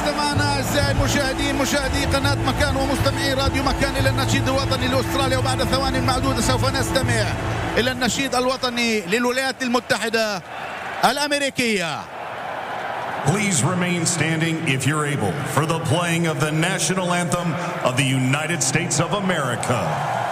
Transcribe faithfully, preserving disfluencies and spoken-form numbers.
لسه معنا أعزائي المشاهدين مشاهدي قناة مكان ومستمعي راديو مكان إلى النشيد الوطني لأستراليا، وبعد ثواني معدودة سوف نستمع إلى النشيد الوطني للولايات المتحدة الأمريكية. Please remain standing if you're able for the playing of the national anthem of the United States of America.